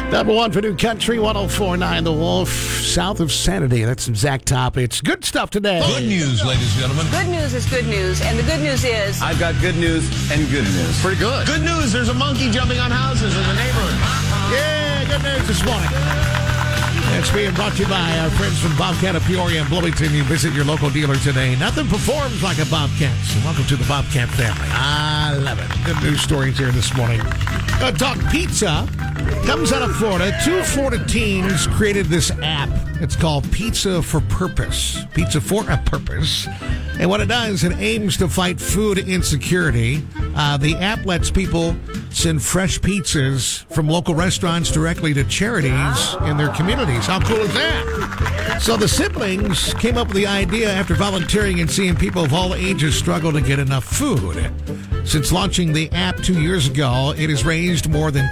Number one for New Country, 104.9 The Wolf, south of Sanity. That's some Zach Top. It's good stuff today. Good news, ladies and gentlemen. Good news is good news, and the good news is... I've got good news and good news. Pretty good. Good news, there's a monkey jumping on houses in the neighborhood. Yeah, good news this morning. It's being brought to you by our friends from Bobcat of Peoria and Bloomington. You visit your local dealer today. Nothing performs like a Bobcat. So welcome to the Bobcat family. I love it. Good news stories here this morning. Talk pizza. Comes out of Florida. Two Florida teens created this app. It's called Pizza for Purpose. Pizza for a Purpose. And what it does, it aims to fight food insecurity. The app lets people send fresh pizzas from local restaurants directly to charities in their communities. How cool is that? So the siblings came up with the idea after volunteering and seeing people of all ages struggle to get enough food. Since launching the app 2 years ago, it has raised more than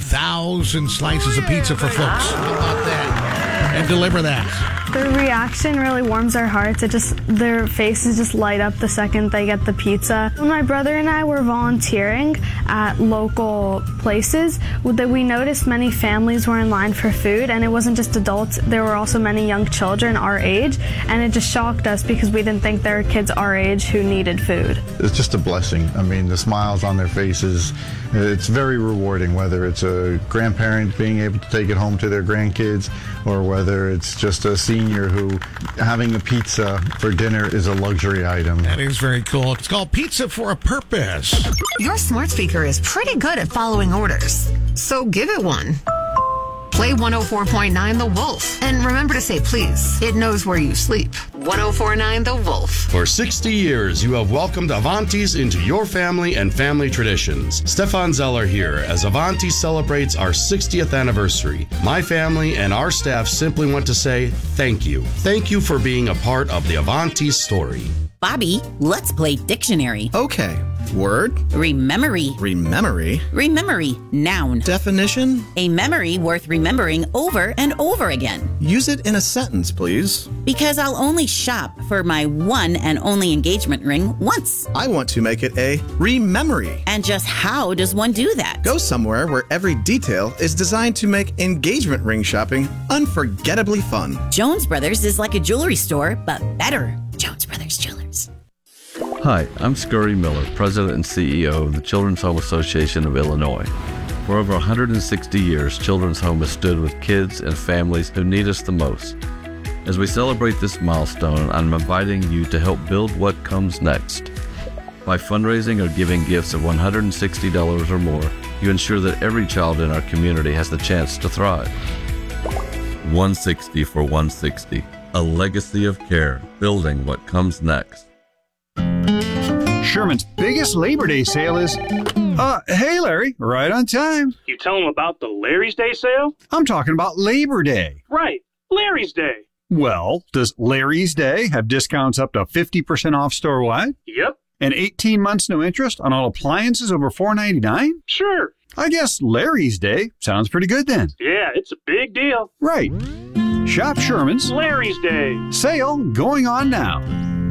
25,000 slices of pizza for folks. How about that? And deliver that. Their reaction really warms our hearts. Their faces just light up the second they get the pizza. When my brother and I were volunteering at local places, we noticed many families were in line for food, and it wasn't just adults. There were also many young children our age, and it just shocked us because we didn't think there were kids our age who needed food. It's just a blessing. I mean, the smiles on their faces, it's very rewarding, whether it's a grandparent being able to take it home to their grandkids, or whether it's just a senior who having a pizza for dinner is a luxury item. That is very cool. It's called Pizza for a Purpose. Your smart speaker is pretty good at following orders, so give it one. Play 104.9 The Wolf. And remember to say please. It knows where you sleep. 104.9 The Wolf. For 60 years, you have welcomed Avanti's into your family and family traditions. Stefan Zeller here as Avanti celebrates our 60th anniversary. My family and our staff simply want to say thank you. Thank you for being a part of the Avanti story. Bobby, let's play dictionary. Okay. Word. Rememory. Rememory. Rememory. Noun. Definition. A memory worth remembering over and over again. Use it in a sentence, please. Because I'll only shop for my one and only engagement ring once. I want to make it a rememory. And just how does one do that? Go somewhere where every detail is designed to make engagement ring shopping unforgettably fun. Jones Brothers is like a jewelry store, but better. Jones Brothers Jewelers. Hi, I'm Scurry Miller, President and CEO of the Children's Home Association of Illinois. For over 160 years, Children's Home has stood with kids and families who need us the most. As we celebrate this milestone, I'm inviting you to help build what comes next. By fundraising or giving gifts of $160 or more, you ensure that every child in our community has the chance to thrive. 160 for 160. A legacy of care, building what comes next. Sherman's biggest Labor Day sale is... hey, Larry, right on time. You tell them about the Larry's Day sale? I'm talking about Labor Day. Right, Larry's Day. Well, does Larry's Day have discounts up to 50% off store-wide? Yep. And 18 months no interest on all appliances over $4.99? Sure. I guess Larry's Day sounds pretty good then. Yeah, it's a big deal. Right. Shop Sherman's Larry's Day sale going on now.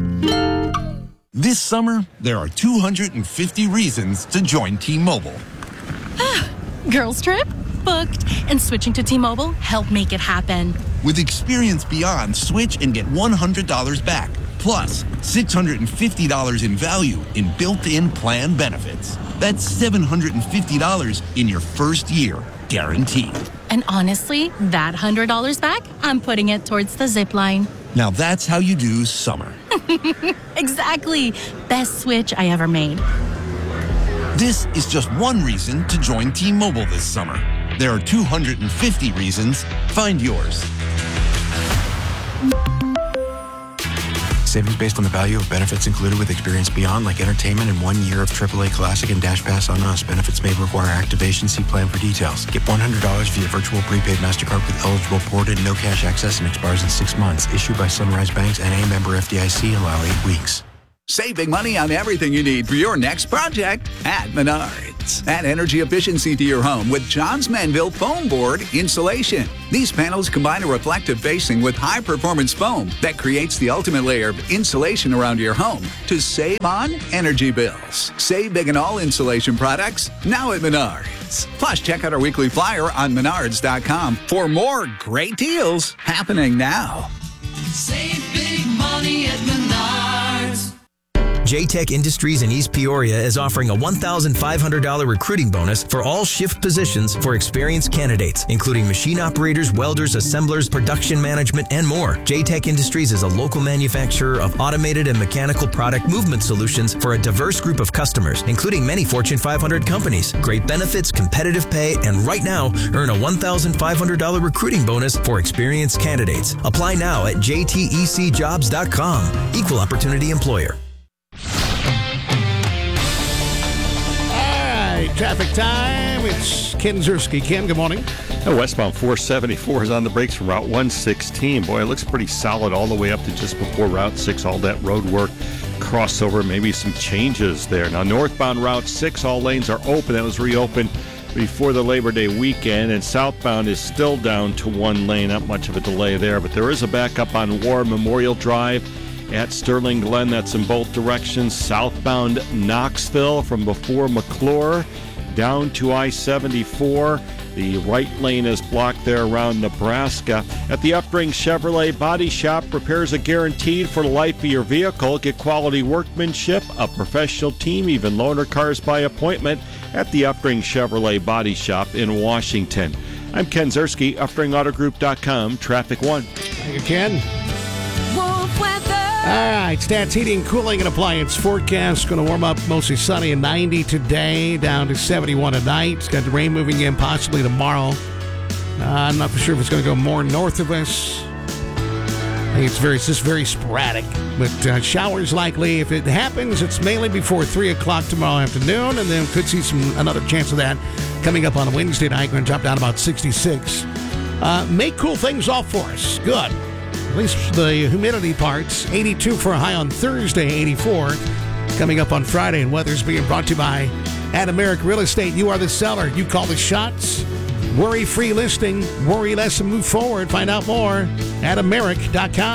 This summer, there are 250 reasons to join T-Mobile. Girls trip? Booked. And switching to T-Mobile helped make it happen. With Experience Beyond, switch and get $100 back. Plus, $650 in value in built-in plan benefits. That's $750 in your first year, guaranteed. And honestly, that $100 back, I'm putting it towards the zip line. Now that's how you do summer. Exactly. Best switch I ever made. This is just one reason to join T-Mobile this summer. There are 250 reasons. Find yours. Savings based on the value of benefits included with Experience Beyond, like entertainment and 1 year of AAA Classic and Dash Pass on us. Benefits may require activation. See plan for details. Get $100 via virtual prepaid MasterCard with eligible ported, no cash access, and expires in 6 months. Issued by Sunrise Banks, N.A. member FDIC. Allow 8 weeks. Save big money on everything you need for your next project at Menards. Add energy efficiency to your home with Johns Manville Foam Board Insulation. These panels combine a reflective facing with high-performance foam that creates the ultimate layer of insulation around your home to save on energy bills. Save big on all insulation products now at Menards. Plus, check out our weekly flyer on Menards.com for more great deals happening now. Save big money at Menards. JTech Industries in East Peoria is offering a $1,500 recruiting bonus for all shift positions for experienced candidates, including machine operators, welders, assemblers, production management, and more. JTech Industries is a local manufacturer of automated and mechanical product movement solutions for a diverse group of customers, including many Fortune 500 companies. Great benefits, competitive pay, and right now, earn a $1,500 recruiting bonus for experienced candidates. Apply now at jtecjobs.com. Equal opportunity employer. Traffic time. It's Ken Ziersky. Ken, good morning. Westbound 474 is on the brakes from Route 116. Boy, it looks pretty solid all the way up to just before Route 6. All that road work, crossover, maybe some changes there. Now, northbound Route 6, all lanes are open. That was reopened before the Labor Day weekend. And southbound is still down to one lane. Not much of a delay there, but there is a backup on War Memorial Drive at Sterling Glen. That's in both directions. Southbound Knoxville from before McClure down to I-74. The right lane is blocked there around Nebraska. At the Upring Chevrolet Body Shop, repairs are guaranteed for the life of your vehicle. Get quality workmanship, a professional team, even loaner cars by appointment at the Upring Chevrolet Body Shop in Washington. I'm Ken Ziersky, UpringAutoGroup.com, Traffic 1. Thank you, Ken. All right, Stats Heating, Cooling, and Appliance forecast. Going to warm up mostly sunny and 90 today, down to 71 tonight. It's got the rain moving in possibly tomorrow. I'm not for sure if it's going to go more north of us. I think it's just very sporadic. But showers likely. If it happens, it's mainly before 3 o'clock tomorrow afternoon, and then could see another chance of that coming up on Wednesday night. Going to drop down about 66. May cool things off for us. Good. At least the humidity parts. 82 for a high on Thursday, 84 coming up on Friday. And weather's being brought to you by Adameric Real Estate. You are the seller. You call the shots. Worry-free listing. Worry less and move forward. Find out more at Adameric.com.